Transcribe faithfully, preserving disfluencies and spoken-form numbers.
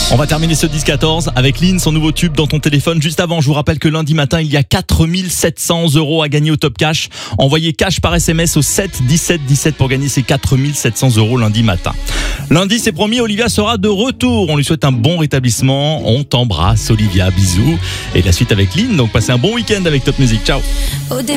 On va terminer ce dix quatorze avec Lynn, son nouveau tube dans ton téléphone. Juste avant, je vous rappelle que lundi matin, il y a quatre mille sept cents euros à gagner au Top Cash. Envoyez cash par S M S au sept dix-sept dix-sept pour gagner ces quatre mille sept cents euros lundi matin. Lundi, c'est promis, Olivia sera de retour. On lui souhaite un bon rétablissement. On t'embrasse, Olivia. Bisous. Et la suite avec Lynn. Donc, passez un bon week-end avec Top Music. Ciao.